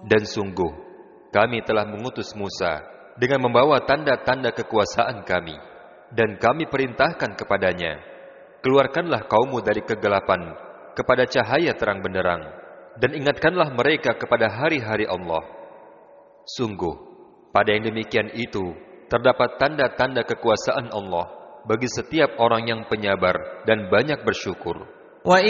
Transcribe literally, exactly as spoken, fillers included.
Dan sungguh, kami telah mengutus Musa dengan membawa tanda-tanda kekuasaan kami. Dan kami perintahkan kepadanya, keluarkanlah kaummu dari kegelapan kepada cahaya terang benderang, dan ingatkanlah mereka kepada hari-hari Allah. Sungguh, pada yang demikian itu, terdapat tanda-tanda kekuasaan Allah bagi setiap orang yang penyabar dan banyak bersyukur.